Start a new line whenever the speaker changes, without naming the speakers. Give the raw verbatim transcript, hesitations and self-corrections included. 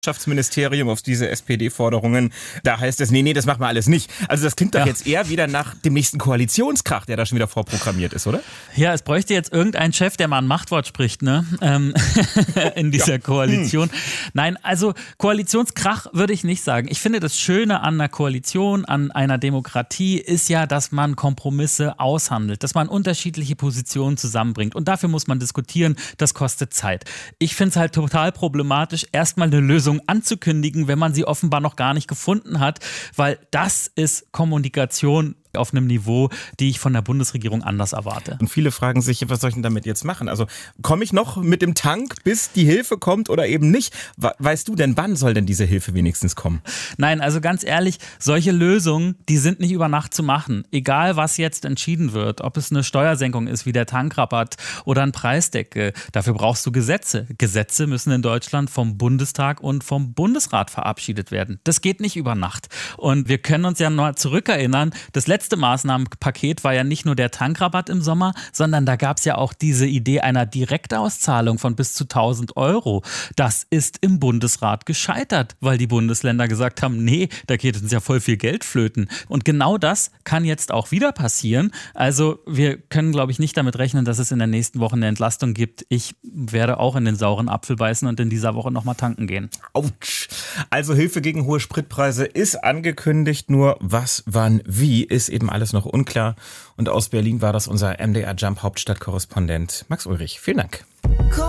Wirtschaftsministerium auf diese S P D-Forderungen. Da heißt es, nee, nee, das machen wir alles nicht. Also das klingt doch ja jetzt eher wieder nach dem nächsten Koalitionskrach, der da schon wieder vorprogrammiert ist, oder?
Ja, es bräuchte jetzt irgendeinen Chef, der mal ein Machtwort spricht, ne? Ähm, in dieser ja. Koalition. Hm. Nein, also Koalitionskrach würde ich nicht sagen. Ich finde, das Schöne an einer Koalition, an einer Demokratie ist ja, dass man Kompromisse aushandelt, dass man unterschiedliche Positionen zusammenbringt. Und dafür muss man diskutieren, das kostet Zeit. Ich finde es halt total problematisch, erstmal eine Lösung anzukündigen, wenn man sie offenbar noch gar nicht gefunden hat, weil das ist Kommunikation auf einem Niveau, die ich von der Bundesregierung anders erwarte.
Und viele fragen sich, was soll ich denn damit jetzt machen? Also komme ich noch mit dem Tank, bis die Hilfe kommt oder eben nicht? Weißt du denn, wann soll denn diese Hilfe wenigstens kommen?
Nein, also ganz ehrlich, solche Lösungen, die sind nicht über Nacht zu machen. Egal, was jetzt entschieden wird, ob es eine Steuersenkung ist, wie der Tankrabatt oder ein Preisdeckel, dafür brauchst du Gesetze. Gesetze müssen in Deutschland vom Bundestag und vom Bundesrat verabschiedet werden. Das geht nicht über Nacht. Und wir können uns ja noch zurückerinnern, das letzte letzte Maßnahmenpaket war ja nicht nur der Tankrabatt im Sommer, sondern da gab es ja auch diese Idee einer Direktauszahlung von bis zu tausend Euro. Das ist im Bundesrat gescheitert, weil die Bundesländer gesagt haben, nee, da geht uns ja voll viel Geld flöten. Und genau das kann jetzt auch wieder passieren. Also wir können, glaube ich, nicht damit rechnen, dass es in der nächsten Woche eine Entlastung gibt. Ich werde auch in den sauren Apfel beißen und in dieser Woche nochmal tanken gehen.
Autsch. Also Hilfe gegen hohe Spritpreise ist angekündigt, nur was, wann, wie ist eben alles noch unklar. Und aus Berlin war das unser M D R Jump Hauptstadtkorrespondent Max Ulrich. Vielen Dank.